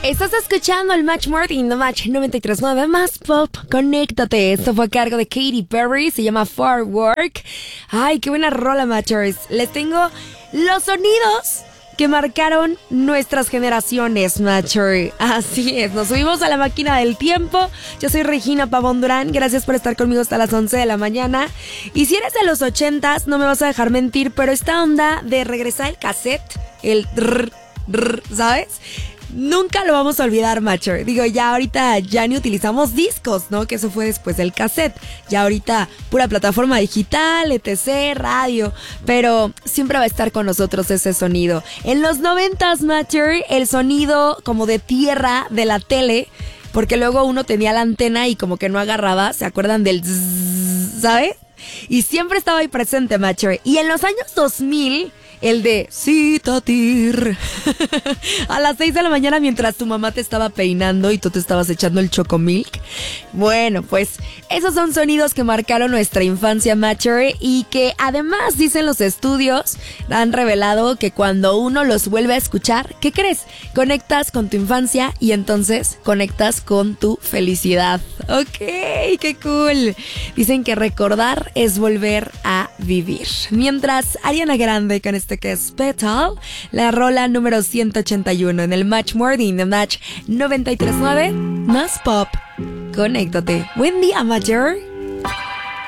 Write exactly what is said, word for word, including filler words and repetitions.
Estás escuchando el Match Morning, The Match noventa y tres punto nueve más pop. Conéctate. Esto fue a cargo de Katy Perry. Se llama Far Work. Ay, qué buena rola, Matchers. Les tengo los sonidos que marcaron nuestras generaciones, Matcher. Así es, nos subimos a la máquina del tiempo. Yo soy Regina Pavón Durán. Gracias por estar conmigo hasta las once de la mañana. Y si eres de los ochentas, no me vas a dejar mentir, pero esta onda de regresar el cassette, el drr, drr, ¿sabes? Nunca lo vamos a olvidar, Matcher. Digo, ya ahorita ya ni utilizamos discos, ¿no? Que eso fue después del cassette. Ya ahorita pura plataforma digital, etcétera, radio. Pero siempre va a estar con nosotros ese sonido. En los noventas, Matcher, el sonido como de tierra de la tele, porque luego uno tenía la antena y como que no agarraba. ¿Se acuerdan del zzz, ¿sabes? Y siempre estaba ahí presente, Matcher. Y en los años dos mil... el de Citatir a las seis de la mañana mientras tu mamá te estaba peinando y tú te estabas echando el chocomilk. Bueno, pues esos son sonidos que marcaron nuestra infancia, Matcher, y que además, dicen los estudios, han revelado que cuando uno los vuelve a escuchar, ¿qué crees? Conectas con tu infancia y entonces conectas con tu felicidad. Ok, qué cool. Dicen que recordar es volver a vivir. Mientras Ariana Grande con este que es Petal, la rola número ciento ochenta y uno en el Match Morning, The Match noventa y tres punto nueve más pop. Conéctate. Buen día, Matcher.